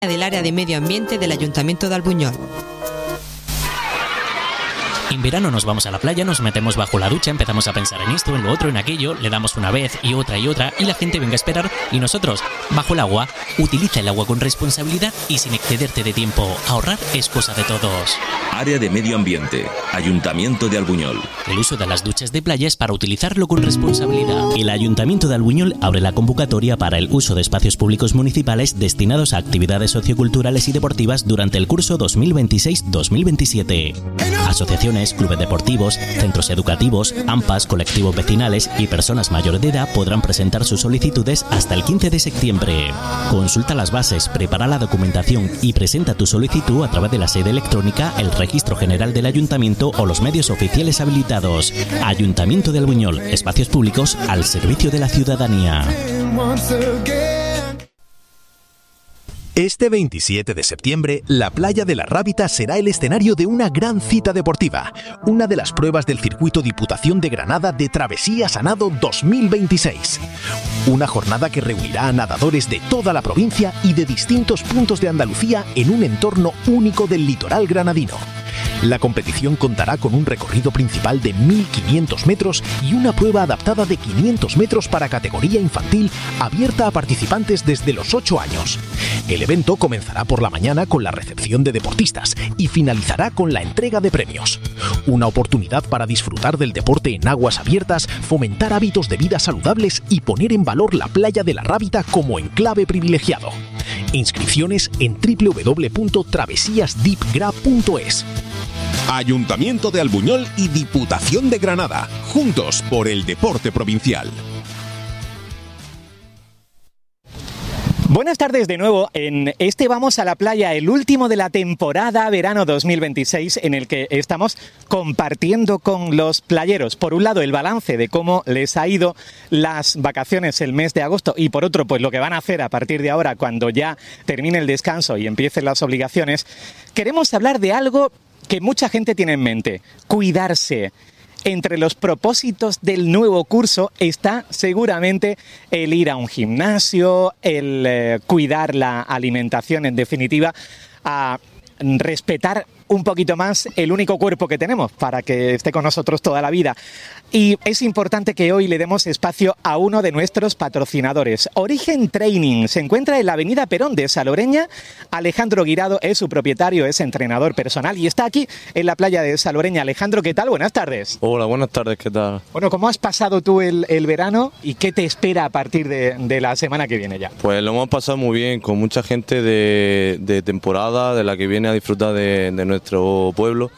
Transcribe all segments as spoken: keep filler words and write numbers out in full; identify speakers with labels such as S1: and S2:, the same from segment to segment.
S1: del área de medio ambiente del Ayuntamiento de Albuñol.
S2: En verano nos vamos a la playa, nos metemos bajo la ducha, empezamos a pensar en esto, en lo otro, en aquello, le damos una vez y otra y otra y la gente venga a esperar y nosotros, bajo el agua, utiliza el agua con responsabilidad y sin excederte de tiempo. Ahorrar es cosa de todos.
S3: Área de Medio Ambiente, Ayuntamiento de Albuñol.
S2: El uso de las duchas de playa es para utilizarlo con responsabilidad. El Ayuntamiento de Albuñol abre la convocatoria para el uso de espacios públicos municipales destinados a actividades socioculturales y deportivas durante el curso dos mil veintiséis dos mil veintisiete. Asociaciones, clubes deportivos, centros educativos, AMPAs, colectivos vecinales y personas mayores de edad podrán presentar sus solicitudes hasta el quince de septiembre. Consulta las bases, prepara la documentación y presenta tu solicitud a través de la sede electrónica, el Registro General del Ayuntamiento o los medios oficiales habilitados. Ayuntamiento de Albuñol, espacios públicos al servicio de la ciudadanía.
S4: Este veintisiete de septiembre, la Playa de la Rábita será el escenario de una gran cita deportiva, una de las pruebas del circuito Diputación de Granada de Travesías a Nado dos mil veintiséis. Una jornada que reunirá a nadadores de toda la provincia y de distintos puntos de Andalucía en un entorno único del litoral granadino. La competición contará con un recorrido principal de mil quinientos metros y una prueba adaptada de quinientos metros para categoría infantil abierta a participantes desde los ocho años. El evento comenzará por la mañana con la recepción de deportistas y finalizará con la entrega de premios. Una oportunidad para disfrutar del deporte en aguas abiertas, fomentar hábitos de vida saludables y poner en valor la Playa de la Rábita como enclave privilegiado. Inscripciones en doble u doble u doble u punto travesías dip gra punto es.
S5: Ayuntamiento de Albuñol y Diputación de Granada, juntos por el deporte provincial.
S6: Buenas tardes de nuevo en este Vamos a la Playa, el último de la temporada verano dos mil veintiséis, en el que estamos compartiendo con los playeros, por un lado, el balance de cómo les ha ido las vacaciones el mes de agosto y por otro, pues lo que van a hacer a partir de ahora cuando ya termine el descanso y empiecen las obligaciones. Queremos hablar de algo que mucha gente tiene en mente: cuidarse. Entre los propósitos del nuevo curso está seguramente el ir a un gimnasio, el eh, cuidar la alimentación, en definitiva, a respetar un poquito más el único cuerpo que tenemos para que esté con nosotros toda la vida. Y es importante que hoy le demos espacio a uno de nuestros patrocinadores. Origen Training se encuentra en la avenida Perón de Salobreña. Alejandro Guirado es su propietario, es entrenador personal y está aquí en la playa de Salobreña. Alejandro, ¿qué tal? Buenas tardes.
S7: Hola, buenas tardes, ¿qué tal?
S6: Bueno, ¿cómo has pasado tú el, el verano y qué te espera a partir de, de la semana que viene ya?
S7: Pues lo hemos pasado muy bien, con mucha gente de, de temporada, de la que viene a disfrutar de, de nuestro pueblo.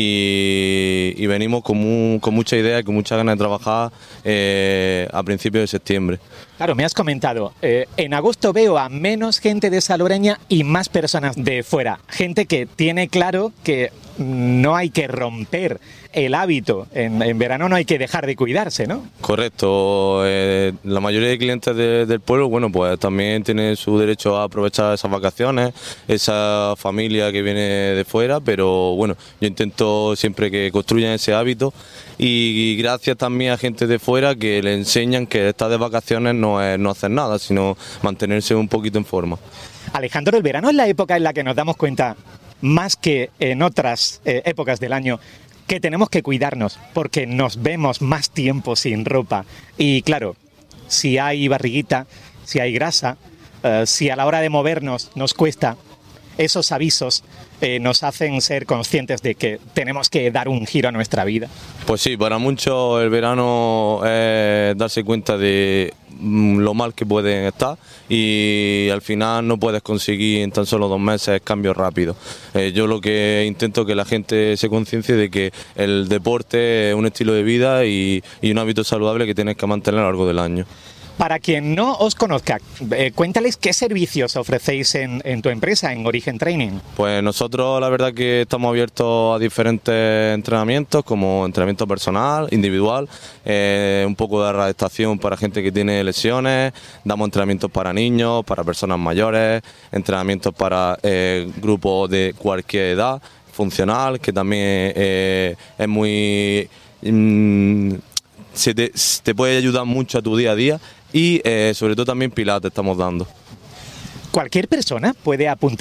S7: Y, y venimos con, mu, con mucha idea y con mucha ganas de trabajar eh, a principios de septiembre.
S6: Claro, me has comentado, eh, en agosto veo a menos gente de Salobreña y más personas de fuera. Gente que tiene claro que no hay que romper el hábito, en, en verano no hay que dejar de cuidarse, ¿no?
S7: Correcto, eh, la mayoría de clientes de, del pueblo, bueno, pues también tienen su derecho a aprovechar esas vacaciones, esa familia que viene de fuera, pero bueno, yo intento siempre que construyan ese hábito y, y gracias también a gente de fuera que le enseñan que estar de vacaciones no es no hacer nada, sino mantenerse un poquito en forma.
S6: Alejandro, el verano es la época en la que nos damos cuenta, más que en otras eh, épocas del año, que tenemos que cuidarnos porque nos vemos más tiempo sin ropa. Y claro, si hay barriguita, si hay grasa, eh, si a la hora de movernos nos cuesta, esos avisos eh, nos hacen ser conscientes de que tenemos que dar un giro a nuestra vida.
S7: Pues sí, para muchos el verano es darse cuenta de lo mal que pueden estar y al final no puedes conseguir en tan solo dos meses cambios rápidos. Eh, yo lo que intento es que la gente se conciencie de que el deporte es un estilo de vida y, y un hábito saludable que tienes que mantener a lo largo del año.
S6: Para quien no os conozca, eh, cuéntales qué servicios ofrecéis en, en tu empresa, en Origen Training.
S7: Pues nosotros la verdad que estamos abiertos a diferentes entrenamientos, como entrenamiento personal, individual, eh, un poco de readaptación para gente que tiene lesiones, damos entrenamientos para niños, para personas mayores, entrenamientos para eh, grupos de cualquier edad, funcional, que también eh, es muy... Mm, se te, te puede ayudar mucho a tu día a día. Y eh, sobre todo también pilates estamos dando.
S6: ¿Cualquier persona puede apuntar